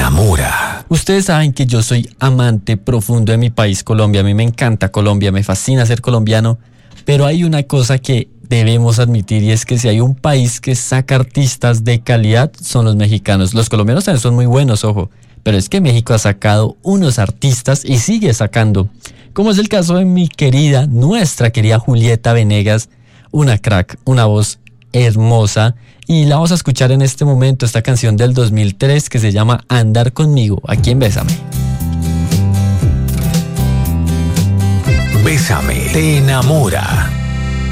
enamora. Ustedes saben que yo soy amante profundo de mi país, Colombia. A mí me encanta Colombia, me fascina ser colombiano. Pero hay una cosa que debemos admitir y es que si hay un país que saca artistas de calidad son los mexicanos. Los colombianos también son muy buenos, ojo. Pero es que México ha sacado unos artistas y sigue sacando. Como es el caso de nuestra querida Julieta Venegas, una crack, una voz hermosa, y la vamos a escuchar en este momento, esta canción del 2003 que se llama Andar Conmigo, aquí en Bésame. Bésame te enamora.